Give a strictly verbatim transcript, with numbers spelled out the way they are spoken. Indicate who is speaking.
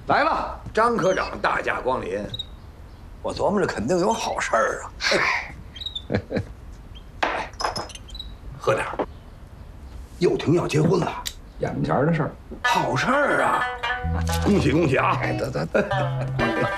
Speaker 1: 来了，张科长大驾光临，我琢磨着肯定有好事儿啊。哎，喝点儿。又听要结婚了，
Speaker 2: 眼前的事儿，
Speaker 1: 好事儿啊！恭喜恭喜啊！
Speaker 2: 哎，得得得。